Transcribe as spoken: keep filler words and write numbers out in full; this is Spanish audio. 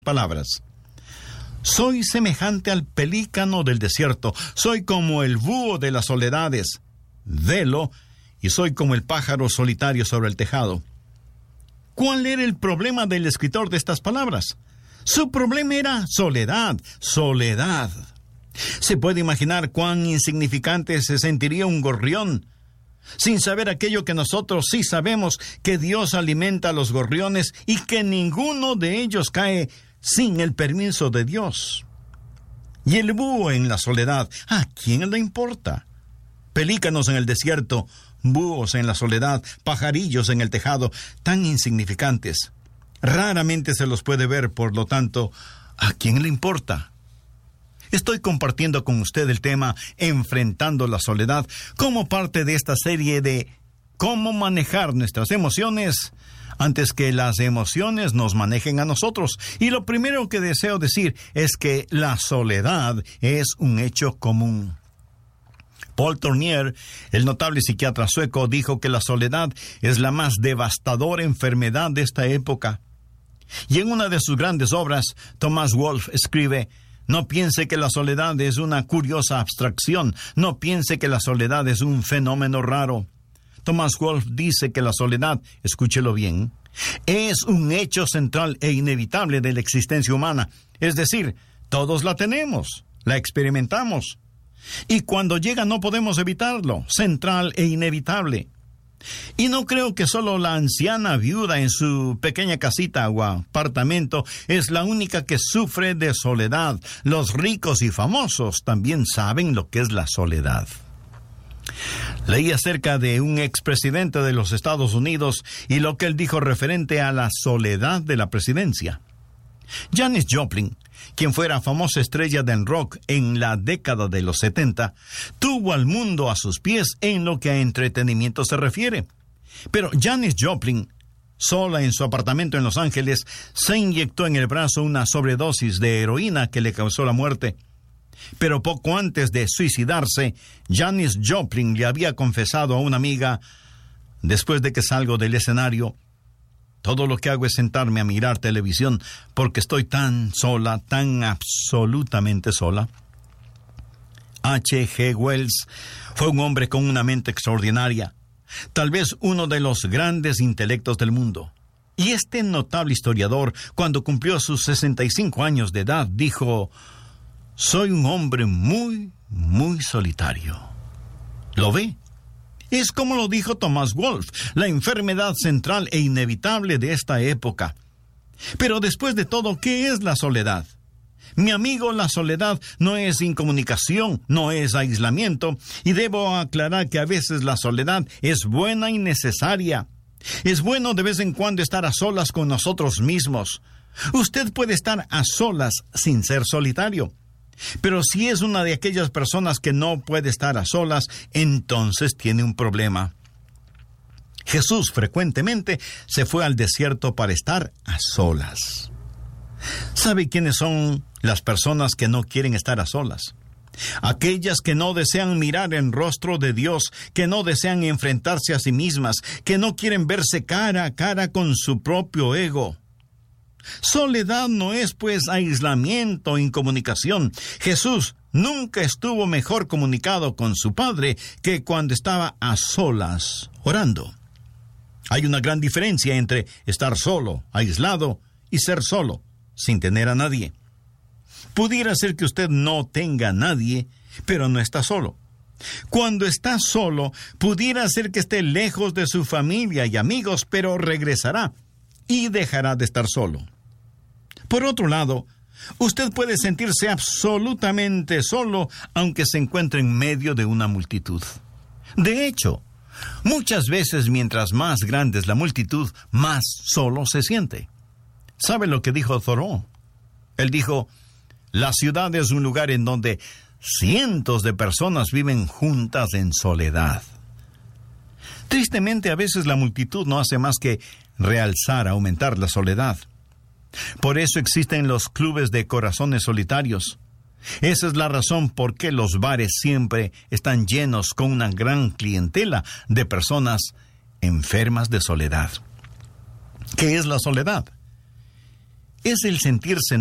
palabras. Soy semejante al pelícano del desierto, soy como el búho de las soledades, velo, y soy como el pájaro solitario sobre el tejado. ¿Cuál era el problema del escritor de estas palabras? Su problema era soledad, soledad. Se puede imaginar cuán insignificante se sentiría un gorrión, sin saber aquello que nosotros sí sabemos, que Dios alimenta a los gorriones y que ninguno de ellos cae sin el permiso de Dios. Y el búho en la soledad, ¿a quién le importa? Pelícanos en el desierto, búhos en la soledad, pajarillos en el tejado, tan insignificantes. Raramente se los puede ver, por lo tanto, ¿a quién le importa? Estoy compartiendo con usted el tema Enfrentando la Soledad como parte de esta serie de cómo manejar nuestras emociones antes que las emociones nos manejen a nosotros. Y lo primero que deseo decir es que la soledad es un hecho común. Paul Tournier, el notable psiquiatra sueco, dijo que la soledad es la más devastadora enfermedad de esta época. Y en una de sus grandes obras, Thomas Wolfe escribe: no piense que la soledad es una curiosa abstracción, no piense que la soledad es un fenómeno raro. Thomas Wolfe dice que la soledad, escúchelo bien, es un hecho central e inevitable de la existencia humana. Es decir, todos la tenemos, la experimentamos. Y cuando llega no podemos evitarlo, central e inevitable. Y no creo que solo la anciana viuda en su pequeña casita o apartamento es la única que sufre de soledad. Los ricos y famosos también saben lo que es la soledad. Leí acerca de un expresidente de los Estados Unidos y lo que él dijo referente a la soledad de la presidencia. Janis Joplin, quien fuera famosa estrella del rock en la década de los setenta, tuvo al mundo a sus pies en lo que a entretenimiento se refiere. Pero Janis Joplin, sola en su apartamento en Los Ángeles, se inyectó en el brazo una sobredosis de heroína que le causó la muerte. Pero poco antes de suicidarse, Janis Joplin le había confesado a una amiga: después de que salgo del escenario, todo lo que hago es sentarme a mirar televisión porque estoy tan sola, tan absolutamente sola. H G Wells fue un hombre con una mente extraordinaria, tal vez uno de los grandes intelectos del mundo. Y este notable historiador, cuando cumplió sus sesenta y cinco años de edad, dijo: soy un hombre muy, muy solitario. ¿Lo ve? Es como lo dijo Thomas Wolfe, la enfermedad central e inevitable de esta época. Pero después de todo, ¿qué es la soledad? Mi amigo, la soledad no es incomunicación, no es aislamiento, y debo aclarar que a veces la soledad es buena y necesaria. Es bueno de vez en cuando estar a solas con nosotros mismos. Usted puede estar a solas sin ser solitario. Pero si es una de aquellas personas que no puede estar a solas, entonces tiene un problema. Jesús frecuentemente se fue al desierto para estar a solas. ¿Sabe quiénes son las personas que no quieren estar a solas? Aquellas que no desean mirar el rostro de Dios, que no desean enfrentarse a sí mismas, que no quieren verse cara a cara con su propio ego. Soledad no es, pues, aislamiento, incomunicación. Jesús nunca estuvo mejor comunicado con su Padre que cuando estaba a solas, orando. Hay una gran diferencia entre estar solo, aislado, y ser solo, sin tener a nadie. Pudiera ser que usted no tenga a nadie, pero no está solo. Cuando está solo, pudiera ser que esté lejos de su familia y amigos, pero regresará y dejará de estar solo. Por otro lado, usted puede sentirse absolutamente solo, aunque se encuentre en medio de una multitud. De hecho, muchas veces mientras más grande es la multitud, más solo se siente. ¿Sabe lo que dijo Thoreau? Él dijo: la ciudad es un lugar en donde cientos de personas viven juntas en soledad. Tristemente, a veces la multitud no hace más que realzar, aumentar la soledad. Por eso existen los clubes de corazones solitarios. Esa es la razón por qué los bares siempre están llenos con una gran clientela de personas enfermas de soledad. ¿Qué es la soledad? es el sentirse